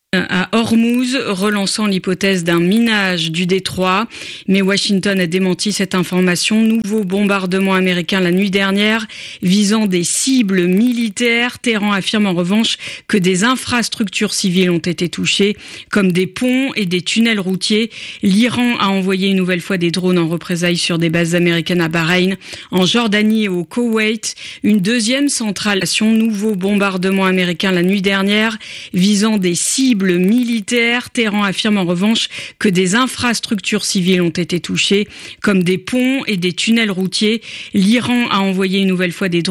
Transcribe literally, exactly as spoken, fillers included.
À Hormuz, relançant l'hypothèse d'un minage du détroit. Mais Washington a démenti cette information. Nouveau bombardement américain la nuit dernière visant des cibles militaires. Téhéran affirme en revanche que des infrastructures civiles ont été touchées, comme des ponts et des tunnels routiers. L'Iran a envoyé une nouvelle fois des drones en représailles sur des bases américaines à Bahreïn, en Jordanie et au Koweït. Une deuxième centrale. Nouveau bombardement américain la nuit dernière visant des cibles militaires. Téhéran affirme en revanche que des infrastructures civiles ont été touchées, comme des ponts et des tunnels routiers. L'Iran a envoyé une nouvelle fois des drones